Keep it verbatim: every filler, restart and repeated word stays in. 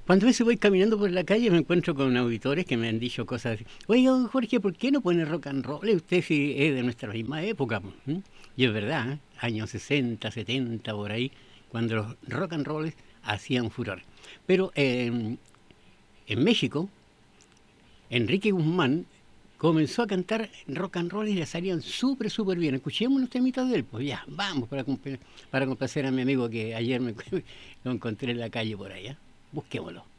Cuando a veces voy caminando por la calle me encuentro con auditores que me han dicho cosas así. Oiga, don Jorge, ¿por qué no pone rock and roll? Usted sí es de nuestra misma época, po, ¿m? Y es verdad, ¿eh? Años sesenta, setenta, por ahí, cuando los rock and rolls hacían furor. Pero eh, en México, Enrique Guzmán comenzó a cantar rock and roll y le salían súper, súper bien. Escuchemos unos temitas de él, pues ya, vamos, para, compl- para complacer a mi amigo que ayer me lo encontré en la calle por allá. Busquémoslo.